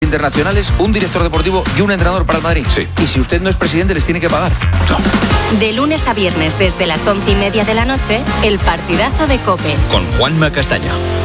internacionales, un director deportivo y un entrenador para el Madrid. Sí. Y si usted no es presidente, les tiene que pagar. No. De lunes a viernes desde las 11:30 de la noche, el partidazo de COPE. Con Juanma Castaño.